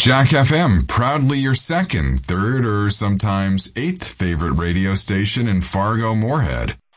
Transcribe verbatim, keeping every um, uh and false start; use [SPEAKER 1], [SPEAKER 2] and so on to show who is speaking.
[SPEAKER 1] Jack F M, proudly your second, third, or sometimes eighth favorite radio station in Fargo, Moorhead.